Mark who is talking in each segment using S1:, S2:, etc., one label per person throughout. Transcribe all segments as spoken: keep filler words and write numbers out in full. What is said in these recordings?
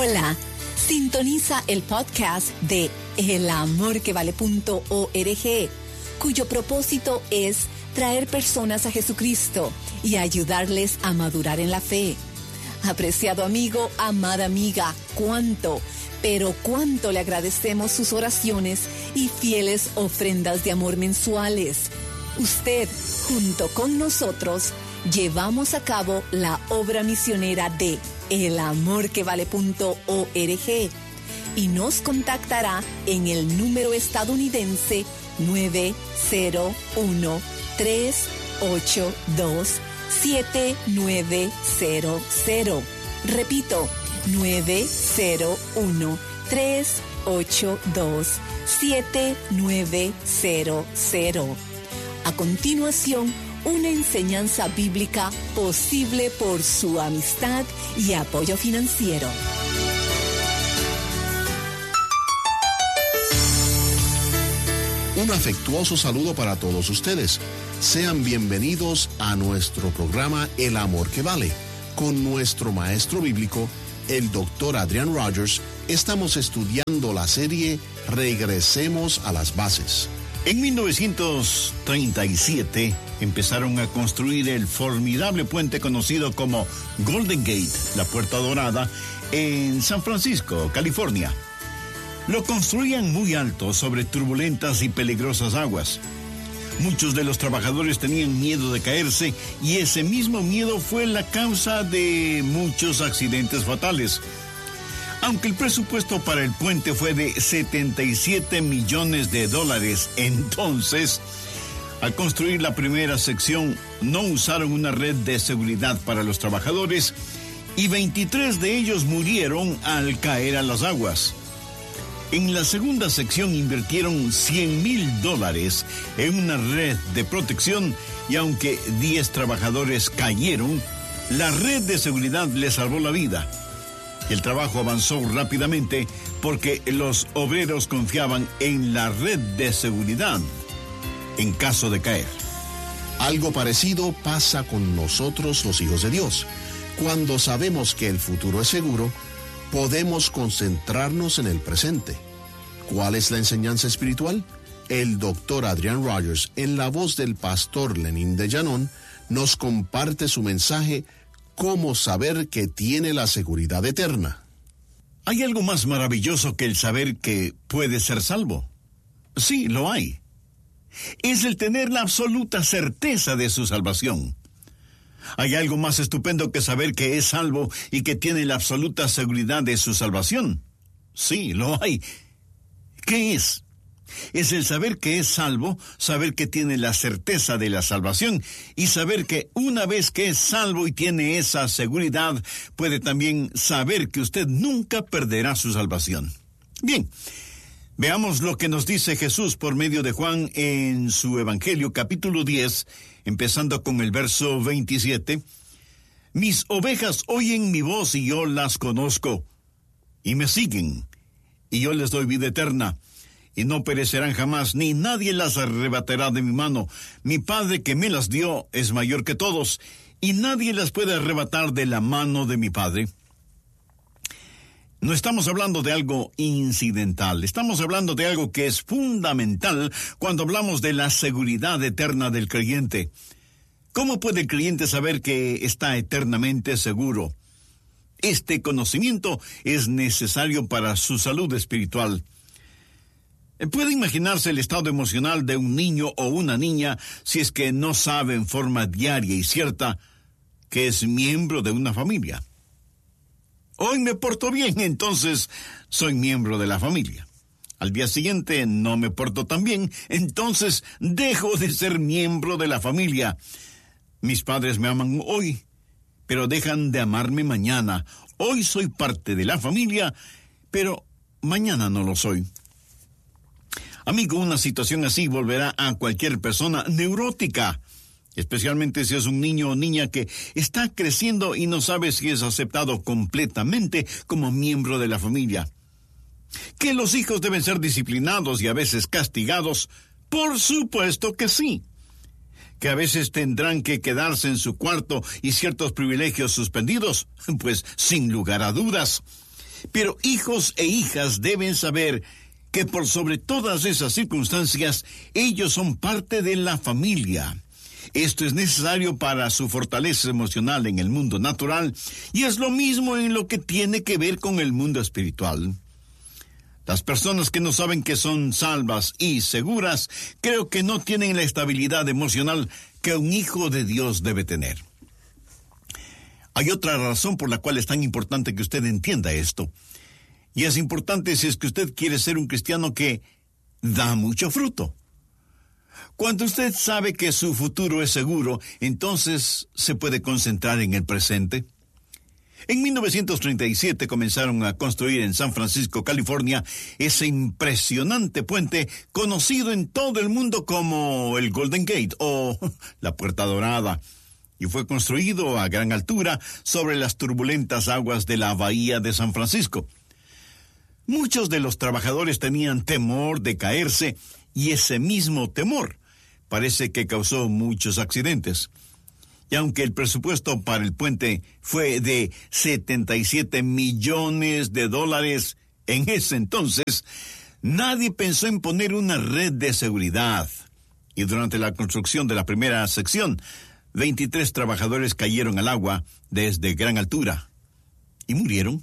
S1: Hola, sintoniza el podcast de el amor que vale punto org, cuyo propósito es traer personas a Jesucristo y ayudarles a madurar en la fe. Apreciado amigo, amada amiga, cuánto, pero cuánto le agradecemos sus oraciones y fieles ofrendas de amor mensuales. Usted, junto con nosotros, llevamos a cabo la obra misionera de el amor que vale punto org y nos contactará en el número estadounidense nueve cero uno, tres ocho dos, siete nueve cero cero. Repito, nueve cero uno, tres ocho dos, siete nueve cero cero. A continuación, una enseñanza bíblica posible por su amistad y apoyo financiero.
S2: Un afectuoso saludo para todos ustedes. Sean bienvenidos a nuestro programa El Amor que Vale. Con nuestro maestro bíblico, el doctor Adrian Rogers, estamos estudiando la serie Regresemos a las Bases.
S3: En mil novecientos treinta y siete empezaron a construir el formidable puente conocido como Golden Gate, la Puerta Dorada, en San Francisco, California. Lo construían muy alto sobre turbulentas y peligrosas aguas. Muchos de los trabajadores tenían miedo de caerse y ese mismo miedo fue la causa de muchos accidentes fatales. Aunque el presupuesto para el puente fue de setenta y siete millones de dólares, entonces, al construir la primera sección, no usaron una red de seguridad para los trabajadores y veintitrés de ellos murieron al caer a las aguas. En la segunda sección invirtieron cien mil dólares en una red de protección y aunque diez trabajadores cayeron, la red de seguridad les salvó la vida. El trabajo avanzó rápidamente porque los obreros confiaban en la red de seguridad en caso de caer.
S2: Algo parecido pasa con nosotros los hijos de Dios. Cuando sabemos que el futuro es seguro, podemos concentrarnos en el presente. ¿Cuál es la enseñanza espiritual? El doctor Adrian Rogers, en la voz del pastor Lenín de Llanón, nos comparte su mensaje: ¿Cómo saber que tiene la seguridad eterna?
S3: ¿Hay algo más maravilloso que el saber que puede ser salvo? Sí, lo hay. Es el tener la absoluta certeza de su salvación. ¿Hay algo más estupendo que saber que es salvo y que tiene la absoluta seguridad de su salvación? Sí, lo hay. ¿Qué es? Es el saber que es salvo, saber que tiene la certeza de la salvación y saber que una vez que es salvo y tiene esa seguridad, puede también saber que usted nunca perderá su salvación. Bien, veamos lo que nos dice Jesús por medio de Juan en su Evangelio, capítulo diez, empezando con el verso veintisiete. Mis ovejas oyen mi voz y yo las conozco, y me siguen, y yo les doy vida eterna. Y no perecerán jamás, ni nadie las arrebatará de mi mano. Mi Padre que me las dio es mayor que todos, y nadie las puede arrebatar de la mano de mi Padre. No estamos hablando de algo incidental, estamos hablando de algo que es fundamental cuando hablamos de la seguridad eterna del creyente. ¿Cómo puede el creyente saber que está eternamente seguro? Este conocimiento es necesario para su salud espiritual. Puede imaginarse el estado emocional de un niño o una niña si es que no sabe en forma diaria y cierta que es miembro de una familia. Hoy me porto bien, entonces soy miembro de la familia. Al día siguiente no me porto tan bien, entonces dejo de ser miembro de la familia. Mis padres me aman hoy, pero dejan de amarme mañana. Hoy soy parte de la familia, pero mañana no lo soy. Amigo, una situación así volverá a cualquier persona neurótica, especialmente si es un niño o niña que está creciendo y no sabe si es aceptado completamente como miembro de la familia. ¿Que los hijos deben ser disciplinados y a veces castigados? Por supuesto que sí. ¿Que a veces tendrán que quedarse en su cuarto y ciertos privilegios suspendidos? Pues sin lugar a dudas. Pero hijos e hijas deben saber que por sobre todas esas circunstancias, ellos son parte de la familia. Esto es necesario para su fortaleza emocional en el mundo natural, y es lo mismo en lo que tiene que ver con el mundo espiritual. Las personas que no saben que son salvas y seguras, creo que no tienen la estabilidad emocional que un hijo de Dios debe tener. Hay otra razón por la cual es tan importante que usted entienda esto. Y es importante si es que usted quiere ser un cristiano que da mucho fruto. Cuando usted sabe que su futuro es seguro, entonces se puede concentrar en el presente. En mil novecientos treinta y siete comenzaron a construir en San Francisco, California, ese impresionante puente conocido en todo el mundo como el Golden Gate o la Puerta Dorada, y fue construido a gran altura sobre las turbulentas aguas de la bahía de San Francisco. Muchos de los trabajadores tenían temor de caerse, y ese mismo temor parece que causó muchos accidentes. Y aunque el presupuesto para el puente fue de setenta y siete millones de dólares en ese entonces, nadie pensó en poner una red de seguridad. Y durante la construcción de la primera sección, veintitrés trabajadores cayeron al agua desde gran altura y murieron.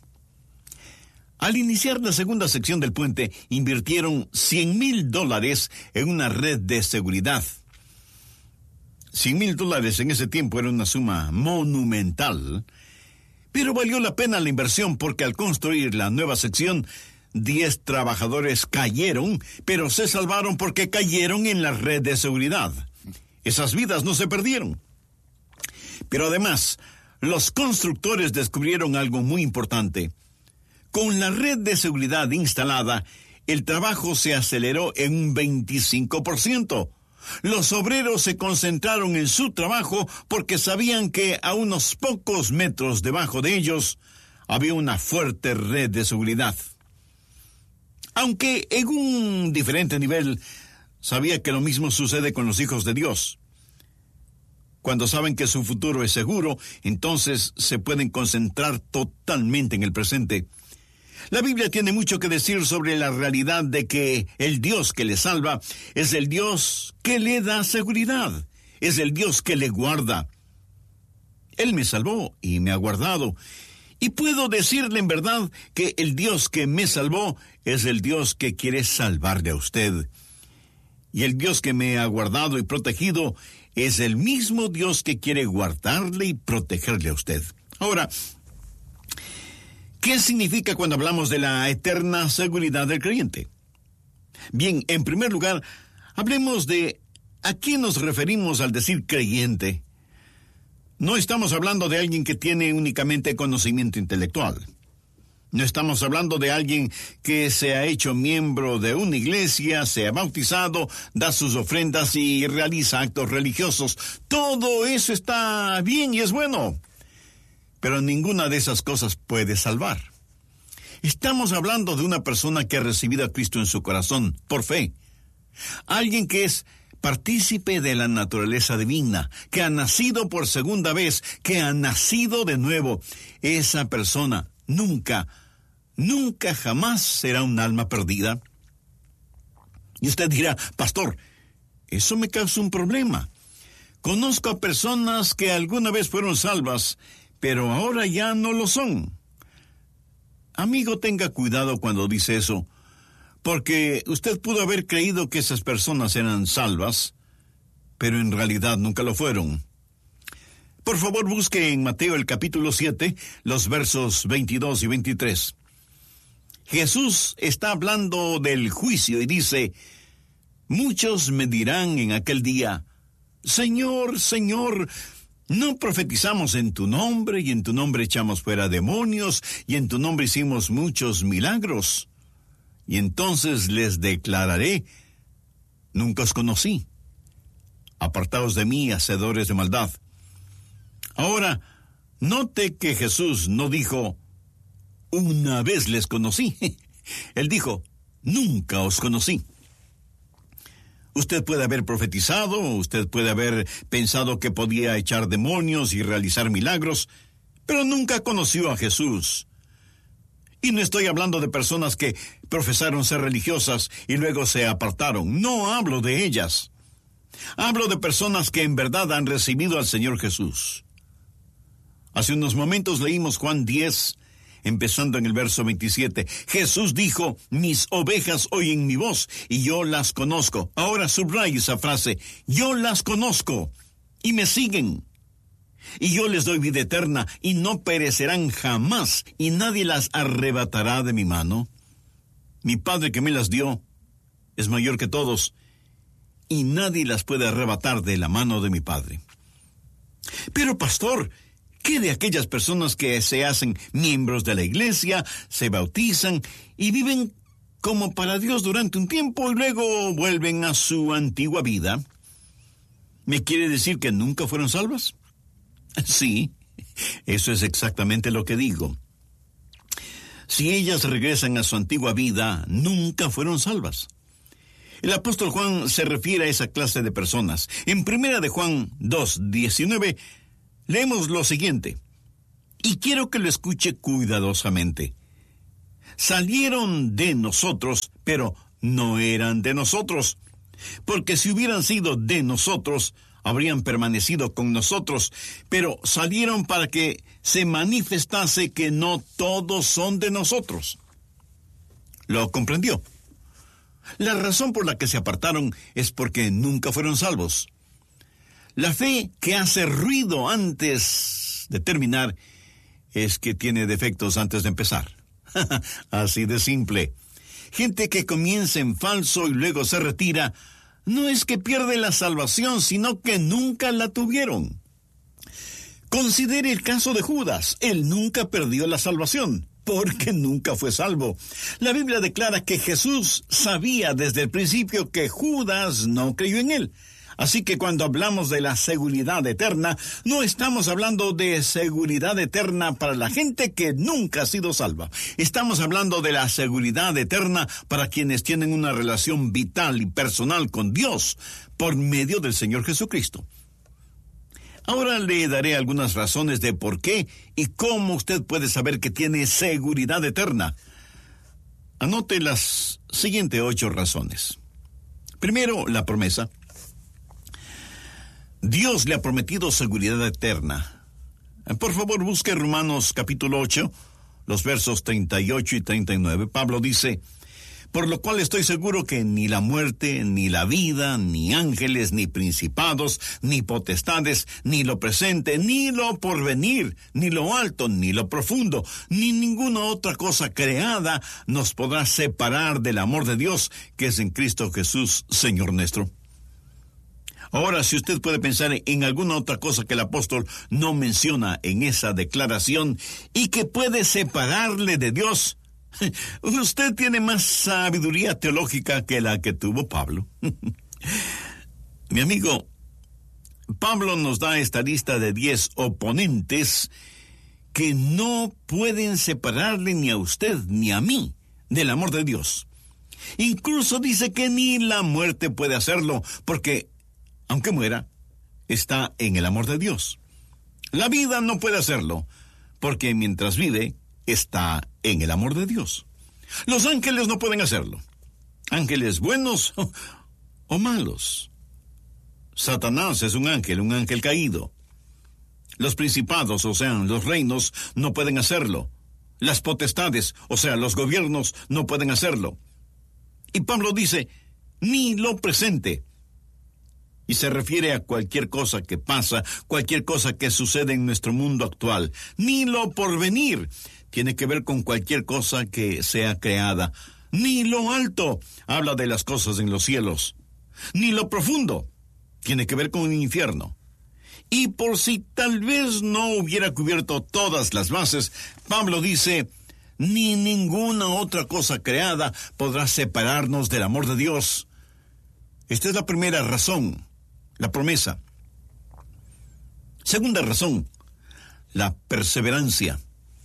S3: Al iniciar la segunda sección del puente, invirtieron cien mil dólares en una red de seguridad. cien mil dólares en ese tiempo era una suma monumental, pero valió la pena la inversión porque al construir la nueva sección, diez trabajadores cayeron, pero se salvaron porque cayeron en la red de seguridad. Esas vidas no se perdieron. Pero además, los constructores descubrieron algo muy importante. Con la red de seguridad instalada, el trabajo se aceleró en un veinticinco por ciento. Los obreros se concentraron en su trabajo porque sabían que a unos pocos metros debajo de ellos había una fuerte red de seguridad. Aunque en un diferente nivel, sabía que lo mismo sucede con los hijos de Dios. Cuando saben que su futuro es seguro, entonces se pueden concentrar totalmente en el presente. La Biblia tiene mucho que decir sobre la realidad de que el Dios que le salva es el Dios que le da seguridad, es el Dios que le guarda. Él me salvó y me ha guardado, y puedo decirle en verdad que el Dios que me salvó es el Dios que quiere salvarle a usted. Y el Dios que me ha guardado y protegido es el mismo Dios que quiere guardarle y protegerle a usted. Ahora, ¿qué significa cuando hablamos de la eterna seguridad del creyente? Bien, en primer lugar, hablemos de a quién nos referimos al decir creyente. No estamos hablando de alguien que tiene únicamente conocimiento intelectual. No estamos hablando de alguien que se ha hecho miembro de una iglesia, se ha bautizado, da sus ofrendas y realiza actos religiosos. Todo eso está bien y es bueno. Pero ninguna de esas cosas puede salvar. Estamos hablando de una persona que ha recibido a Cristo en su corazón, por fe. Alguien que es partícipe de la naturaleza divina, que ha nacido por segunda vez, que ha nacido de nuevo. Esa persona nunca, nunca jamás será un alma perdida. Y usted dirá, pastor, eso me causa un problema. Conozco a personas que alguna vez fueron salvas, pero ahora ya no lo son. Amigo, tenga cuidado cuando dice eso, porque usted pudo haber creído que esas personas eran salvas, pero en realidad nunca lo fueron. Por favor, busque en Mateo el capítulo siete, los versos veintidós y veintitrés. Jesús está hablando del juicio y dice, muchos me dirán en aquel día, Señor, Señor, ¿no profetizamos en tu nombre, y en tu nombre echamos fuera demonios, y en tu nombre hicimos muchos milagros? Y entonces les declararé, nunca os conocí. Apartaos de mí, hacedores de maldad. Ahora, note que Jesús no dijo, una vez les conocí. Él dijo, nunca os conocí. Usted puede haber profetizado, usted puede haber pensado que podía echar demonios y realizar milagros, pero nunca conoció a Jesús. Y no estoy hablando de personas que profesaron ser religiosas y luego se apartaron. No hablo de ellas. Hablo de personas que en verdad han recibido al Señor Jesús. Hace unos momentos leímos Juan diez, empezando en el verso veintisiete. Jesús dijo, mis ovejas oyen mi voz y yo las conozco. Ahora subraya esa frase, yo las conozco y me siguen. Y yo les doy vida eterna y no perecerán jamás y nadie las arrebatará de mi mano. Mi Padre que me las dio es mayor que todos y nadie las puede arrebatar de la mano de mi Padre. Pero pastor, ¿qué de aquellas personas que se hacen miembros de la iglesia, se bautizan y viven como para Dios durante un tiempo y luego vuelven a su antigua vida? ¿Me quiere decir que nunca fueron salvas? Sí, eso es exactamente lo que digo. Si ellas regresan a su antigua vida, nunca fueron salvas. El apóstol Juan se refiere a esa clase de personas. En primera de Juan dos, diecinueve, leemos lo siguiente, y quiero que lo escuche cuidadosamente. Salieron de nosotros, pero no eran de nosotros, porque si hubieran sido de nosotros, habrían permanecido con nosotros, pero salieron para que se manifestase que no todos son de nosotros. ¿Lo comprendió? La razón por la que se apartaron es porque nunca fueron salvos. La fe que hace ruido antes de terminar es que tiene defectos antes de empezar. Así de simple. Gente que comienza en falso y luego se retira, no es que pierde la salvación, sino que nunca la tuvieron. Considere el caso de Judas. Él nunca perdió la salvación, porque nunca fue salvo. La Biblia declara que Jesús sabía desde el principio que Judas no creyó en él. Así que cuando hablamos de la seguridad eterna, no estamos hablando de seguridad eterna para la gente que nunca ha sido salva. Estamos hablando de la seguridad eterna para quienes tienen una relación vital y personal con Dios por medio del Señor Jesucristo. Ahora le daré algunas razones de por qué y cómo usted puede saber que tiene seguridad eterna. Anote las siguientes ocho razones. Primero, la promesa. Dios le ha prometido seguridad eterna. Por favor, busque Romanos capítulo ocho, los versos treinta y ocho y treinta y nueve. Pablo dice, por lo cual estoy seguro que ni la muerte, ni la vida, ni ángeles, ni principados, ni potestades, ni lo presente, ni lo porvenir, ni lo alto, ni lo profundo, ni ninguna otra cosa creada nos podrá separar del amor de Dios que es en Cristo Jesús, Señor nuestro. Ahora, si usted puede pensar en alguna otra cosa que el apóstol no menciona en esa declaración y que puede separarle de Dios, usted tiene más sabiduría teológica que la que tuvo Pablo. Mi amigo, Pablo nos da esta lista de diez oponentes que no pueden separarle ni a usted ni a mí del amor de Dios. Incluso dice que ni la muerte puede hacerlo, porque aunque muera, está en el amor de Dios. La vida no puede hacerlo, porque mientras vive, está en el amor de Dios. Los ángeles no pueden hacerlo. Ángeles buenos o, o malos. Satanás es un ángel, un ángel caído. Los principados, o sea, los reinos, no pueden hacerlo. Las potestades, o sea, los gobiernos, no pueden hacerlo. Y Pablo dice, ni lo presente. Y se refiere a cualquier cosa que pasa, cualquier cosa que sucede en nuestro mundo actual. Ni lo porvenir tiene que ver con cualquier cosa que sea creada. Ni lo alto habla de las cosas en los cielos. Ni lo profundo tiene que ver con el infierno. Y por si tal vez no hubiera cubierto todas las bases, Pablo dice, ni ninguna otra cosa creada podrá separarnos del amor de Dios. Esta es la primera razón. La promesa. Segunda razón, la perseverancia.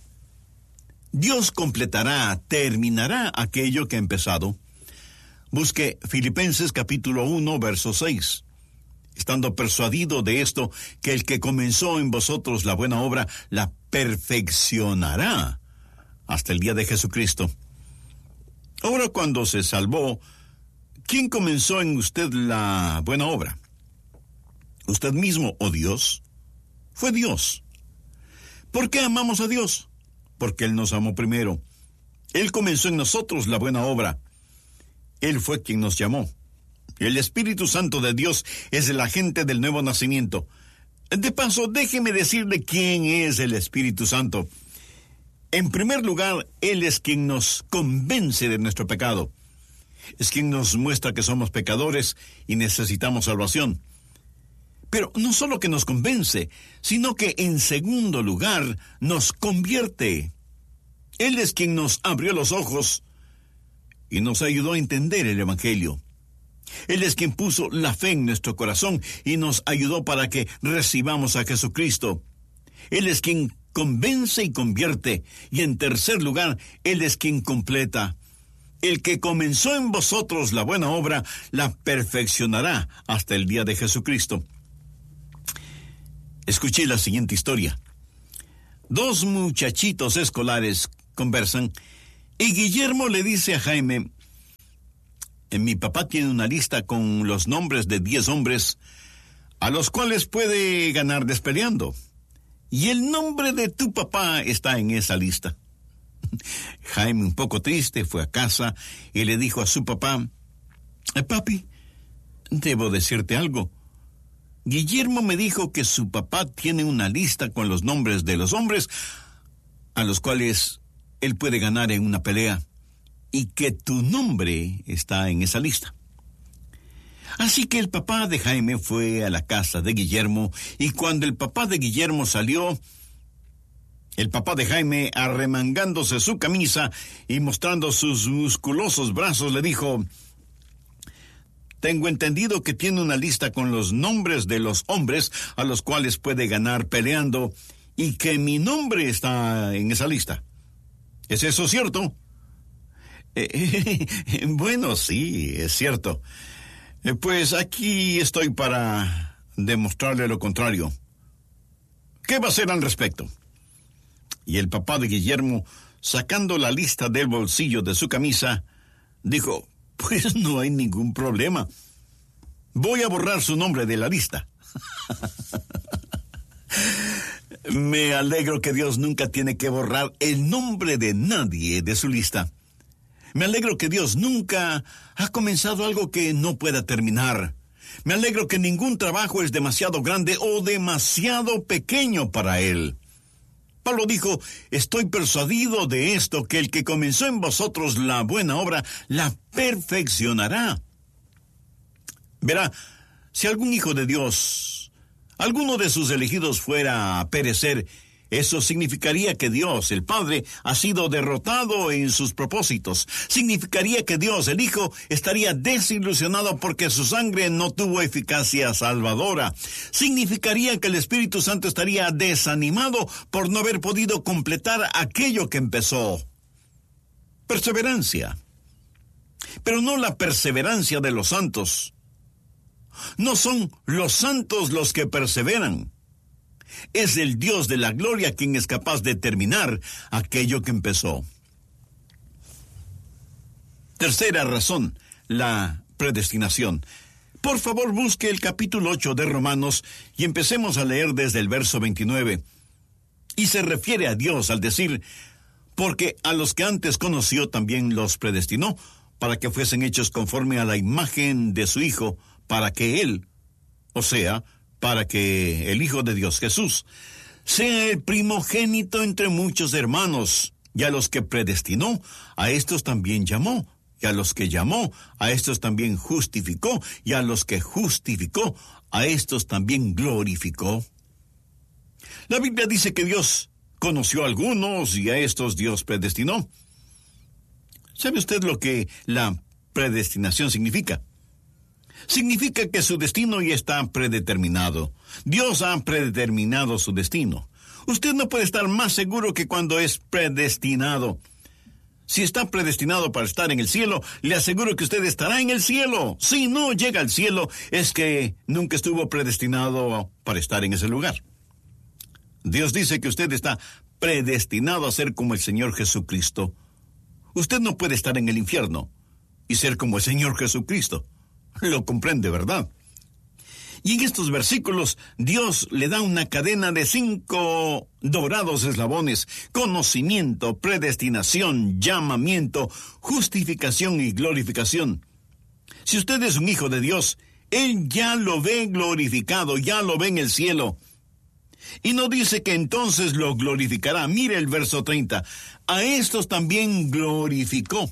S3: Dios completará, terminará aquello que ha empezado. Busque Filipenses capítulo uno, verso seis. Estando persuadido de esto, que el que comenzó en vosotros la buena obra, la perfeccionará hasta el día de Jesucristo. Ahora, cuando se salvó, ¿quién comenzó en usted la buena obra? ¿Usted mismo o Dios? Fue Dios. ¿Por qué amamos a Dios? Porque Él nos amó primero. Él comenzó en nosotros la buena obra. Él fue quien nos llamó. El Espíritu Santo de Dios es el agente del nuevo nacimiento. De paso, déjeme decirle quién es el Espíritu Santo. En primer lugar, Él es quien nos convence de nuestro pecado. Es quien nos muestra que somos pecadores y necesitamos salvación. Pero no solo que nos convence, sino que en segundo lugar nos convierte. Él es quien nos abrió los ojos y nos ayudó a entender el Evangelio. Él es quien puso la fe en nuestro corazón y nos ayudó para que recibamos a Jesucristo. Él es quien convence y convierte. Y en tercer lugar, Él es quien completa. El que comenzó en vosotros la buena obra, la perfeccionará hasta el día de Jesucristo. Escuché la siguiente historia. Dos muchachitos escolares conversan y Guillermo le dice a Jaime: mi papá tiene una lista con los nombres de diez hombres a los cuales puede ganar despeleando. Y el nombre de tu papá está en esa lista. Jaime, un poco triste, fue a casa y le dijo a su papá: papi, debo decirte algo. Guillermo me dijo que su papá tiene una lista con los nombres de los hombres a los cuales él puede ganar en una pelea, y que tu nombre está en esa lista. Así que el papá de Jaime fue a la casa de Guillermo, y cuando el papá de Guillermo salió, el papá de Jaime, arremangándose su camisa y mostrando sus musculosos brazos, le dijo: tengo entendido que tiene una lista con los nombres de los hombres a los cuales puede ganar peleando, y que mi nombre está en esa lista. ¿Es eso cierto? Eh, eh, bueno, sí, es cierto. Eh, pues aquí estoy para demostrarle lo contrario. ¿Qué va a hacer al respecto? Y el papá de Guillermo, sacando la lista del bolsillo de su camisa, dijo: pues no hay ningún problema. Voy a borrar su nombre de la lista. Me alegro que Dios nunca tiene que borrar el nombre de nadie de su lista. Me alegro que Dios nunca ha comenzado algo que no pueda terminar. Me alegro que ningún trabajo es demasiado grande o demasiado pequeño para Él. Pablo dijo: estoy persuadido de esto, que el que comenzó en vosotros la buena obra, la perfeccionará. Verá, si algún hijo de Dios, alguno de sus elegidos fuera a perecer, eso significaría que Dios, el Padre, ha sido derrotado en sus propósitos. Significaría que Dios, el Hijo, estaría desilusionado porque su sangre no tuvo eficacia salvadora. Significaría que el Espíritu Santo estaría desanimado por no haber podido completar aquello que empezó. Perseverancia. Pero no la perseverancia de los santos. No son los santos los que perseveran. Es el Dios de la gloria quien es capaz de terminar aquello que empezó. Tercera razón, la predestinación. Por favor, busque el capítulo ocho de Romanos y empecemos a leer desde el verso veintinueve. Y se refiere a Dios al decir: porque a los que antes conoció también los predestinó, para que fuesen hechos conforme a la imagen de su Hijo, para que Él, o sea, para que el Hijo de Dios, Jesús, sea el primogénito entre muchos hermanos. Y a los que predestinó, a estos también llamó. Y a los que llamó, a estos también justificó. Y a los que justificó, a estos también glorificó. La Biblia dice que Dios conoció a algunos y a estos Dios predestinó. ¿Sabe usted lo que la predestinación significa? Significa que su destino ya está predeterminado. Dios ha predeterminado su destino. Usted no puede estar más seguro que cuando es predestinado. Si está predestinado para estar en el cielo, le aseguro que usted estará en el cielo. Si no llega al cielo, es que nunca estuvo predestinado para estar en ese lugar. Dios dice que usted está predestinado a ser como el Señor Jesucristo, usted no puede estar en el infierno y ser como el Señor Jesucristo. Lo comprende, ¿verdad? Y en estos versículos, Dios le da una cadena de cinco dorados eslabones: conocimiento, predestinación, llamamiento, justificación y glorificación. Si usted es un hijo de Dios, Él ya lo ve glorificado, ya lo ve en el cielo. Y no dice que entonces lo glorificará. Mire el verso treinta. A estos también glorificó.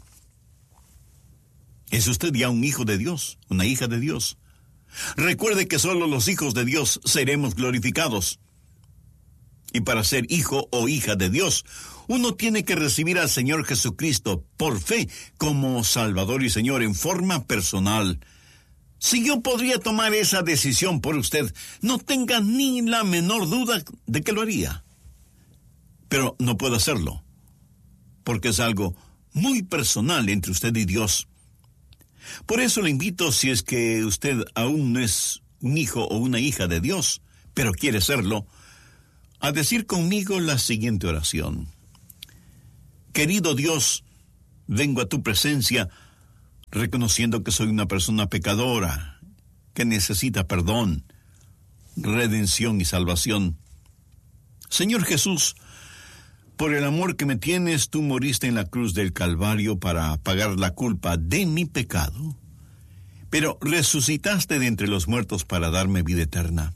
S3: ¿Es usted ya un hijo de Dios, una hija de Dios? Recuerde que solo los hijos de Dios seremos glorificados. Y para ser hijo o hija de Dios, uno tiene que recibir al Señor Jesucristo por fe como Salvador y Señor en forma personal. Si yo podría tomar esa decisión por usted, no tenga ni la menor duda de que lo haría. Pero no puedo hacerlo, porque es algo muy personal entre usted y Dios. Por eso le invito, si es que usted aún no es un hijo o una hija de Dios, pero quiere serlo, a decir conmigo la siguiente oración. Querido Dios, vengo a tu presencia reconociendo que soy una persona pecadora, que necesita perdón, redención y salvación. Señor Jesús, por el amor que me tienes, tú moriste en la cruz del Calvario para pagar la culpa de mi pecado, pero resucitaste de entre los muertos para darme vida eterna.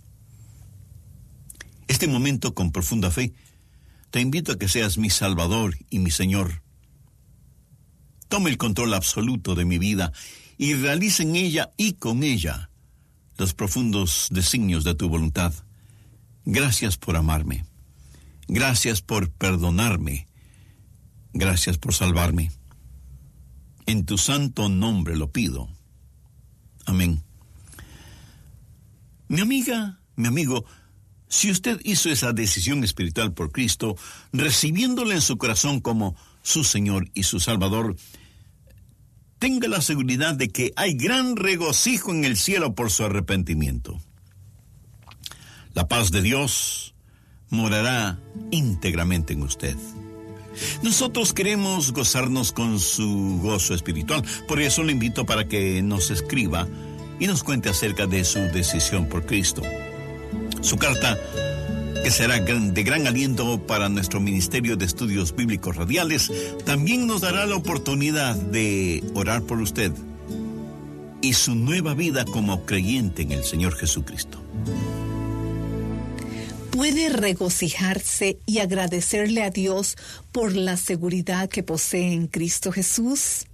S3: Este momento, con profunda fe, te invito a que seas mi Salvador y mi Señor. Tome el control absoluto de mi vida y realice en ella y con ella los profundos designios de tu voluntad. Gracias por amarme. Gracias por perdonarme. Gracias por salvarme. En tu santo nombre lo pido. Amén. Mi amiga, mi amigo, si usted hizo esa decisión espiritual por Cristo, recibiéndole en su corazón como su Señor y su Salvador, tenga la seguridad de que hay gran regocijo en el cielo por su arrepentimiento. La paz de Dios morará íntegramente en usted. Nosotros queremos gozarnos con su gozo espiritual, por eso le invito para que nos escriba y nos cuente acerca de su decisión por Cristo. Su carta, que será de gran aliento para nuestro Ministerio de Estudios Bíblicos Radiales, también nos dará la oportunidad de orar por usted y su nueva vida como creyente en el Señor Jesucristo.
S1: Puede regocijarse y agradecerle a Dios por la seguridad que posee en Cristo Jesús.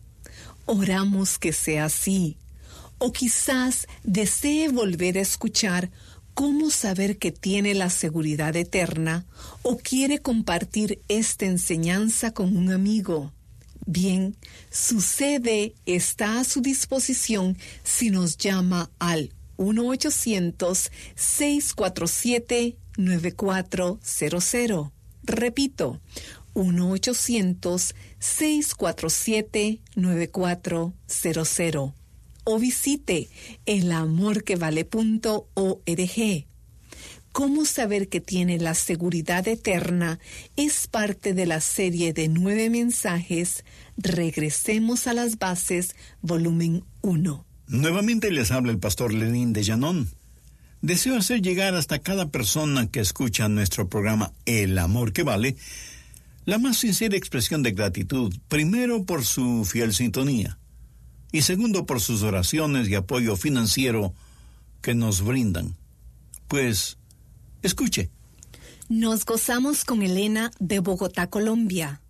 S1: Oramos que sea así. O quizás desee volver a escuchar cómo saber que tiene la seguridad eterna, o quiere compartir esta enseñanza con un amigo. Bien, su C D está a su disposición si nos llama al uno ochocientos, seis cuatro siete, nueve cuatro cero cero. Repito, uno ochocientos, seis cuatro siete, nueve cuatro cero cero. O visite el amor que vale punto org. ¿Cómo saber que tiene la seguridad eterna? Es parte de la serie de nueve mensajes Regresemos a las Bases, volumen uno.
S3: Nuevamente les habla el pastor Lenín de Llanón. Deseo hacer llegar hasta cada persona que escucha nuestro programa El Amor que Vale la más sincera expresión de gratitud, primero por su fiel sintonía y segundo por sus oraciones y apoyo financiero que nos brindan. Pues, escuche.
S1: Nos gozamos con Elena de Bogotá, Colombia.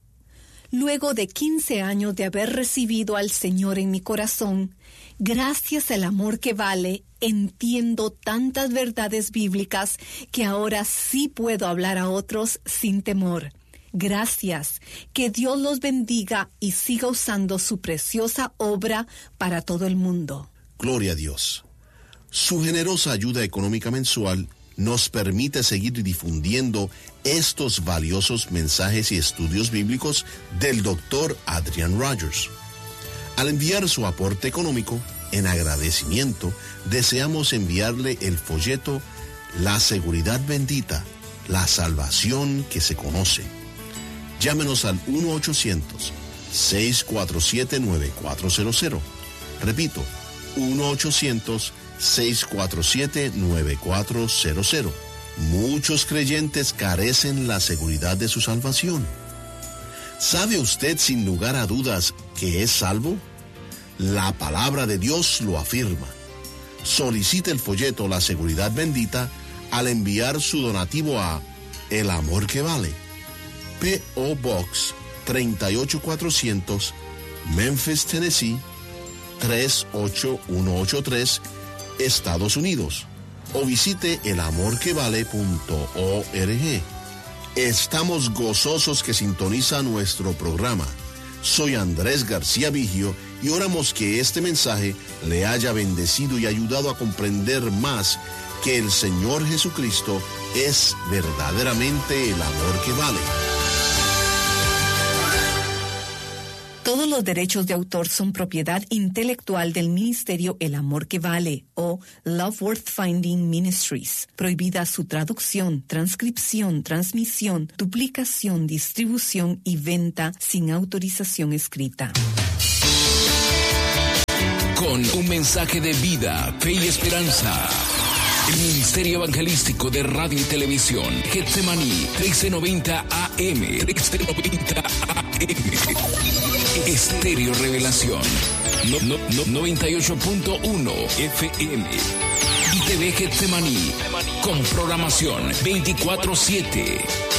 S1: Luego de quince años de haber recibido al Señor en mi corazón, gracias al amor que vale, entiendo tantas verdades bíblicas que ahora sí puedo hablar a otros sin temor. Gracias. Que Dios los bendiga y siga usando su preciosa obra para todo el mundo.
S2: Gloria a Dios. Su generosa ayuda económica mensual nos permite seguir difundiendo estos valiosos mensajes y estudios bíblicos del doctor Adrian Rogers. Al enviar su aporte económico, en agradecimiento, deseamos enviarle el folleto La Seguridad Bendita, la salvación que se conoce. Llámenos al uno ochocientos, seis cuatro siete, nueve cuatro cero cero. Repito, uno ochocientos, seis cuatro siete, nueve cuatro cero cero. Muchos creyentes carecen la seguridad de su salvación. ¿Sabe usted sin lugar a dudas que es salvo? La palabra de Dios lo afirma. Solicite el folleto La Seguridad Bendita al enviar su donativo a El Amor que Vale, P O Box treinta y ocho cuatrocientos, Memphis, Tennessee tres ocho uno ocho tres, Estados Unidos, o visite el amor que vale punto org. Estamos gozosos que sintoniza nuestro programa. Soy Andrés García Vigio y oramos que este mensaje le haya bendecido y ayudado a comprender más que el Señor Jesucristo es verdaderamente el amor que vale.
S1: Todos los derechos de autor son propiedad intelectual del Ministerio El Amor que Vale o Love Worth Finding Ministries. Prohibida su traducción, transcripción, transmisión, duplicación, distribución y venta sin autorización escrita.
S4: Con un mensaje de vida, fe y esperanza. El Ministerio Evangelístico de Radio y Televisión, Getsemaní, trece noventa A M, trece noventa A M. Estéreo Revelación, no, no, no, noventa y ocho punto uno F M. Y T V Getsemaní, con programación veinticuatro siete.